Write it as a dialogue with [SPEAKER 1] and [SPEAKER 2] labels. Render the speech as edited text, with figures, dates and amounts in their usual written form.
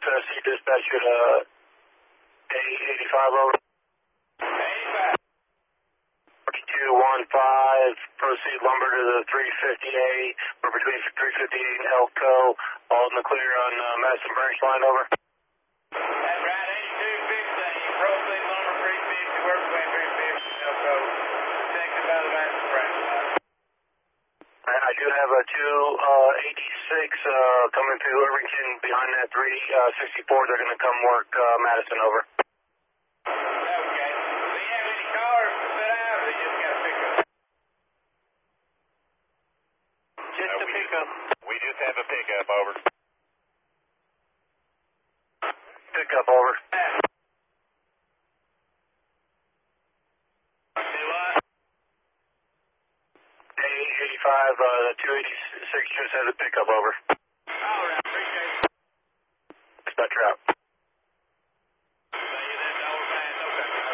[SPEAKER 1] See dispatch at A85 over.
[SPEAKER 2] 85.
[SPEAKER 1] 4215, proceed lumber to the 350A. We're between 358 and Elko. All in the clear on Madison Branch line over.
[SPEAKER 2] That's right, 8215. Proceed lumber 350. We're between 350 and Elko. Protected by the Madison Branch line.
[SPEAKER 1] I do have a 286 coming through Irvington behind that 364. They're going to come work Madison over.
[SPEAKER 2] Okay. Do you have any cars to set out, or you just got a pickup?
[SPEAKER 1] Just a pickup.
[SPEAKER 3] We just have a pickup, over.
[SPEAKER 1] Pickup over.
[SPEAKER 2] Do what?
[SPEAKER 1] A85, the 286 just has a pickup over.